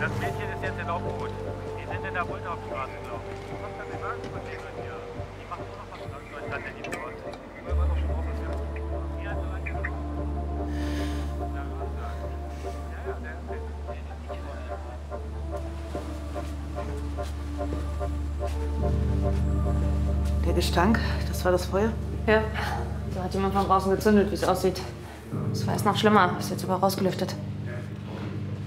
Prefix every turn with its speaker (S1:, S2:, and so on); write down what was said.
S1: Das Mädchen ist jetzt in Obhut. Die sind in der Buldorfstraße, glaube ich. Was kann ich sagen von denen hier? Die machen nur noch was in Deutschland, wenn die dort. Die war doch schon offen, ja. Ja, so lange. Ja, was sagen? Ja, der ist nicht.
S2: Der Gestank, das war das Feuer?
S3: Ja, da hat jemand von draußen gezündet, wie es aussieht. Es war erst noch schlimmer, ist jetzt aber rausgelüftet.